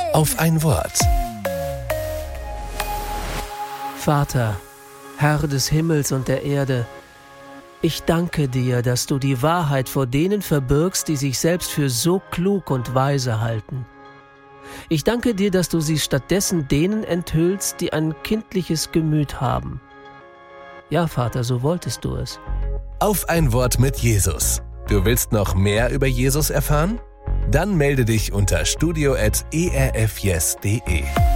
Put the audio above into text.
Auf ein Wort. Vater, Herr des Himmels und der Erde, ich danke dir, dass du die Wahrheit vor denen verbirgst, die sich selbst für so klug und weise halten. Ich danke dir, dass du sie stattdessen denen enthüllst, die ein kindliches Gemüt haben. Ja, Vater, so wolltest du es. Auf ein Wort mit Jesus. Du willst noch mehr über Jesus erfahren? Dann melde dich unter studio@erfyes.de.